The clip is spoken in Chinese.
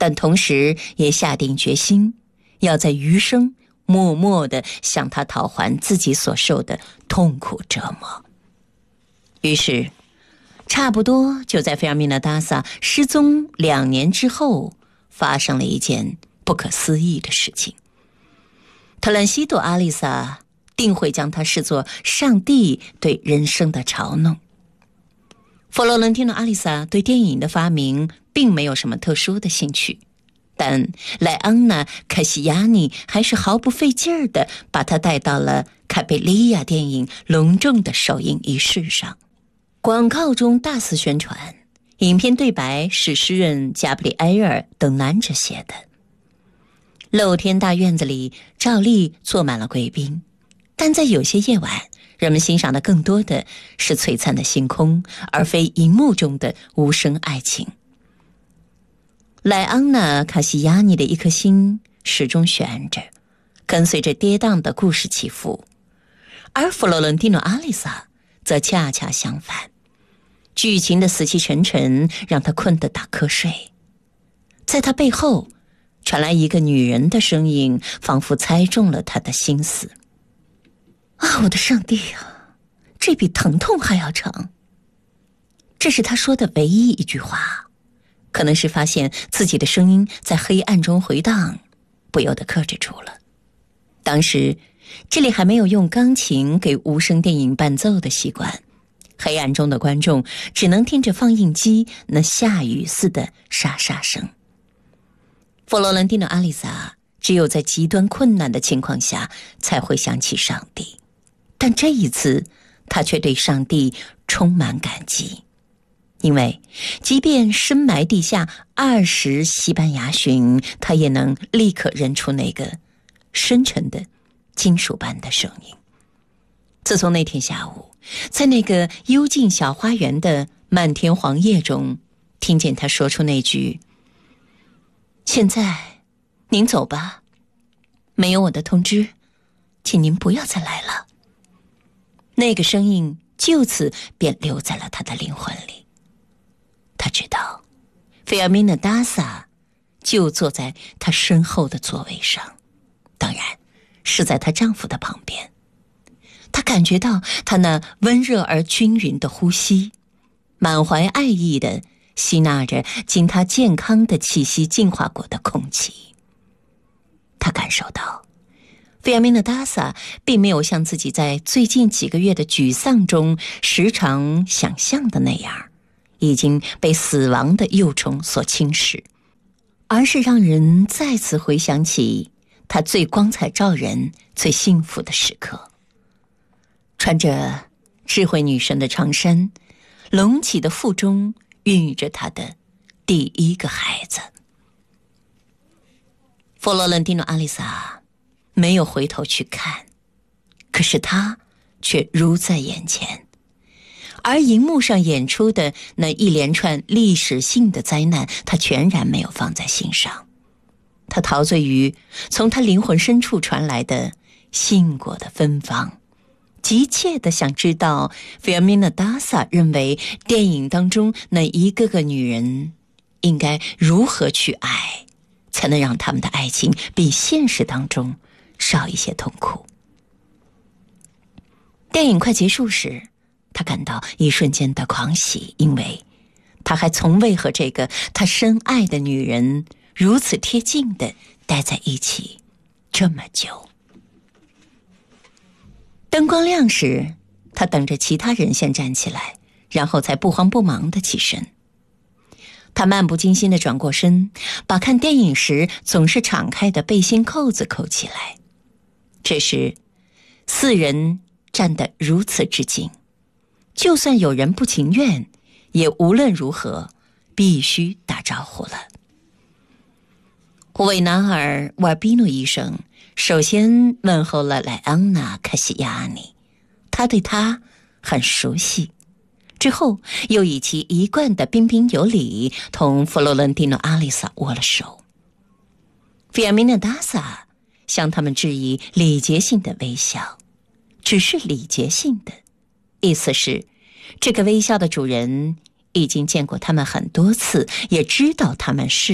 但同时也下定决心，要在余生默默地向他讨还自己所受的痛苦折磨。于是，差不多就在费尔米娜·达萨失踪2年之后，发生了一件不可思议的事情。特兰西多·阿丽萨定会将他视作上帝对人生的嘲弄。佛罗伦蒂诺·阿丽萨对电影的发明并没有什么特殊的兴趣，但莱昂娜·卡西亚尼还是毫不费劲儿地把他带到了卡贝利亚电影隆重的首映仪式上。广告中大肆宣传，影片对白是诗人加布里埃尔等男者写的。露天大院子里照例坐满了贵宾，但在有些夜晚，人们欣赏的更多的是璀璨的星空，而非荧幕中的无声爱情。莱昂娜·卡西亚尼的一颗心始终悬着，跟随着跌宕的故事起伏，而佛罗伦蒂诺·阿丽萨则恰恰相反，剧情的死气沉沉让他困得打瞌睡。在他背后传来一个女人的声音，仿佛猜中了他的心思。啊，我的上帝啊，这比疼痛还要长。这是他说的唯一一句话，可能是发现自己的声音在黑暗中回荡，不由得克制住了。当时这里还没有用钢琴给无声电影伴奏的习惯，黑暗中的观众只能听着放映机那下雨似的沙沙声。佛罗伦蒂诺·阿丽萨只有在极端困难的情况下才会想起上帝，但这一次他却对上帝充满感激，因为即便深埋地下20西班牙巡，他也能立刻认出那个深沉的金属般的声音。自从那天下午，在那个幽静小花园的漫天黄叶中，听见他说出那句：现在您走吧，没有我的通知，请您不要再来了。那个声音就此便留在了他的灵魂里。他知道费尔米娜·达萨就坐在他身后的座位上，当然是在她丈夫的旁边。他感觉到他那温热而均匀的呼吸，满怀爱意地吸纳着经他健康的气息净化过的空气。他感受到费尔米娜·达萨并没有像自己在最近几个月的沮丧中时常想象的那样，已经被死亡的幼虫所侵蚀，而是让人再次回想起他最光彩照人、最幸福的时刻。穿着智慧女神的长衫，隆起的腹中孕育着他的第一个孩子。佛罗伦蒂诺·阿丽萨没有回头去看，可是他却如在眼前，而荧幕上演出的那一连串历史性的灾难，他全然没有放在心上。他陶醉于从他灵魂深处传来的信果的芬芳，急切地想知道费尔米娜·达萨认为电影当中那一个个女人应该如何去爱，才能让他们的爱情比现实当中少一些痛苦。电影快结束时，他感到一瞬间的狂喜，因为他还从未和这个他深爱的女人如此贴近地待在一起这么久。灯光亮时，他等着其他人先站起来，然后才不慌不忙地起身。他漫不经心地转过身，把看电影时总是敞开的背心扣子扣起来。这时4人站得如此之近，就算有人不情愿，也无论如何必须打招呼了。维纳尔·瓦尔比诺医生首先问候了莱昂娜·卡西亚尼，他对她很熟悉，之后又以其一贯的彬彬有礼同佛罗伦蒂诺·阿丽萨握了手。费尔米娜·达萨向他们致以礼节性的微笑，只是礼节性的，意思是这个微笑的主人已经见过他们很多次，也知道他们是